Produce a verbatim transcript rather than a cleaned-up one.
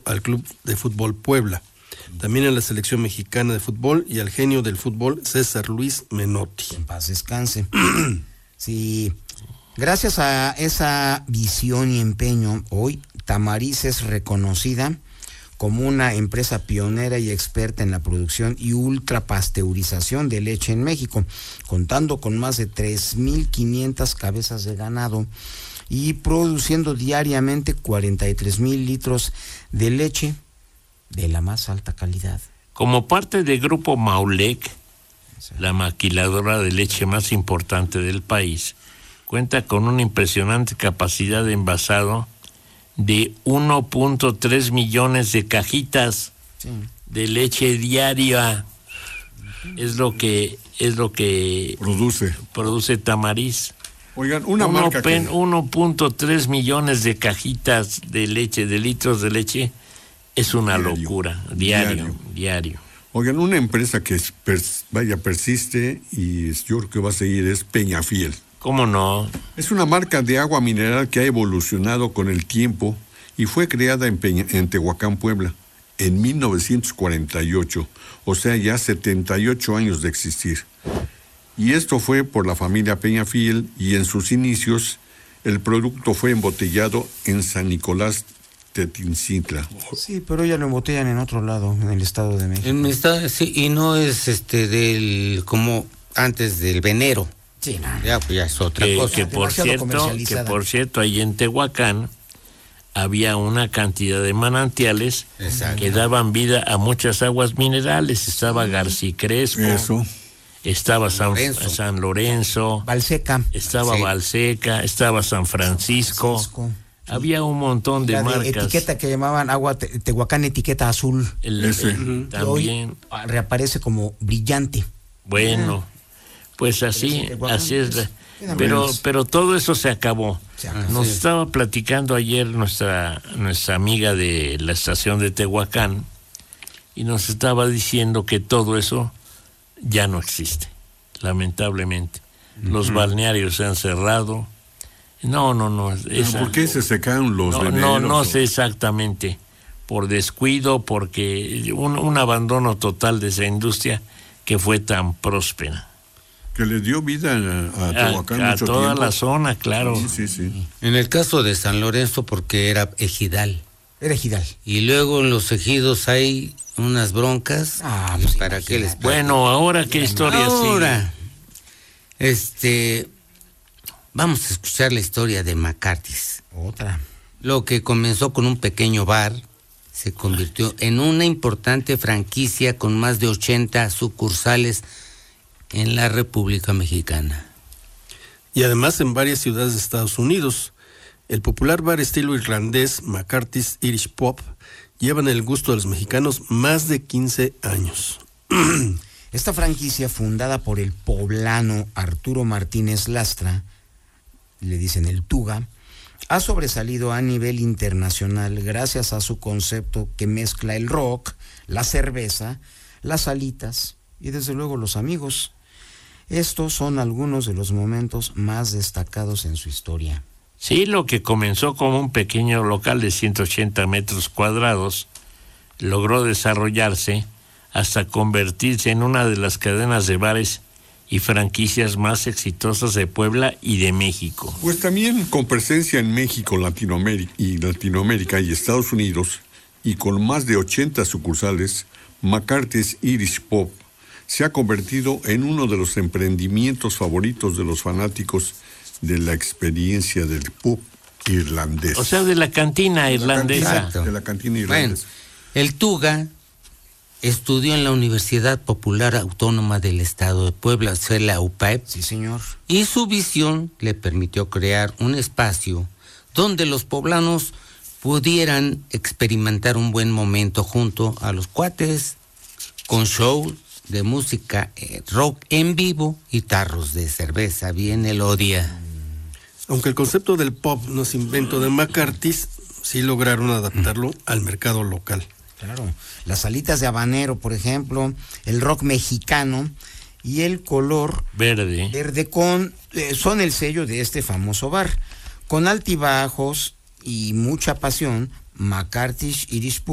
al Club de Fútbol Puebla, también a la selección mexicana de fútbol y al genio del fútbol César Luis Menotti. En paz descanse. Sí, gracias a esa visión y empeño, hoy Tamariz es reconocida como una empresa pionera y experta en la producción y ultrapasteurización de leche en México, contando con más de tres mil quinientas cabezas de ganado y produciendo diariamente cuarenta y tres mil litros de leche de la más alta calidad. Como parte del grupo Maulec, la maquiladora de leche más importante del país, cuenta con una impresionante capacidad de envasado de uno punto tres millones de cajitas sí. de leche diaria. Es lo que es lo que produce produce Tamariz. Oigan, una uno, marca pen, que... uno punto tres millones de cajitas de leche, de litros de leche, es una diario, locura, diario, diario, diario. Oigan, una empresa que es, pers, vaya, persiste y es, yo creo que va a seguir es Peñafiel. ¿Cómo no? Es una marca de agua mineral que ha evolucionado con el tiempo y fue creada en, Peña, en Tehuacán, Puebla, en mil novecientos cuarenta y ocho, o sea, ya setenta y ocho años de existir. Y esto fue por la familia Peñafiel y en sus inicios el producto fue embotellado en San Nicolás Tetzintla. Sí, pero ya lo embotellan en otro lado, en el Estado de México. En el estado, sí, y no es este del como antes del venero. Sí, no. Ya, pues ya es otra que, cosa. Que por cierto, que por cierto, ahí en Tehuacán había una cantidad de manantiales Exacto. que daban vida a muchas aguas minerales. Estaba García Crespo. Eso. Estaba San Lorenzo, San Lorenzo Valseca, estaba sí. Valseca, estaba San Francisco, Francisco. Había un montón de, de marcas. Etiqueta que llamaban agua te, Tehuacán etiqueta azul. El, Ese. El, también hoy reaparece como brillante. Bueno, pues así, así es. Pero, pero todo eso se acabó. Se acabó. Nos sí. estaba platicando ayer nuestra nuestra amiga de la estación de Tehuacán y nos estaba diciendo que todo eso ya no existe, lamentablemente. Uh-huh. Los balnearios se han cerrado. No, no, no. Esa, ¿Por qué se secaron los no, veneros? No, no sé exactamente. Por descuido, porque un, un abandono total de esa industria que fue tan próspera. Que le dio vida a, a Tehuacán a, a mucho toda tiempo. la zona, claro. Sí, sí, sí. En el caso de San Lorenzo, porque era ejidal. Era ejidal. Y luego en los ejidos hay unas broncas. Ah, pues para qué les Bueno, ahora qué historia ahora, sigue? Este, vamos a escuchar la historia de McCarthy's. Otra. Lo que comenzó con un pequeño bar se convirtió en una importante franquicia con más de ochenta sucursales en la República Mexicana. Y además en varias ciudades de Estados Unidos. El popular bar estilo irlandés McCarthy's Irish Pub lleva en el gusto de los mexicanos más de quince años. Esta franquicia, fundada por el poblano Arturo Martínez Lastra, le dicen el Tuga, ha sobresalido a nivel internacional gracias a su concepto que mezcla el rock, la cerveza, las alitas y desde luego los amigos. Estos son algunos de los momentos más destacados en su historia. Sí, lo que comenzó como un pequeño local de ciento ochenta metros cuadrados logró desarrollarse hasta convertirse en una de las cadenas de bares y franquicias más exitosas de Puebla y de México. Pues también con presencia en México, Latinoamérica y Latinoamérica y Estados Unidos, y con más de ochenta sucursales, McCarthy's Irish Pub se ha convertido en uno de los emprendimientos favoritos de los fanáticos de la experiencia del pub irlandés. O sea, de la cantina irlandesa. Exacto. De la cantina irlandesa. Bueno, el Tuga estudió en la Universidad Popular Autónoma del Estado de Puebla, o sea, la U P A E P. Sí, señor. Y su visión le permitió crear un espacio donde los poblanos pudieran experimentar un buen momento junto a los cuates, con show de música eh, rock en vivo y tarros de cerveza bien elodia. Aunque el concepto del pub no es invento de McCarthy's, sí lograron adaptarlo al mercado local. Claro, las alitas de habanero, por ejemplo, el rock mexicano y el color verde, verde con eh, son el sello de este famoso bar. Con altibajos y mucha pasión, McCarthy's Irish Pub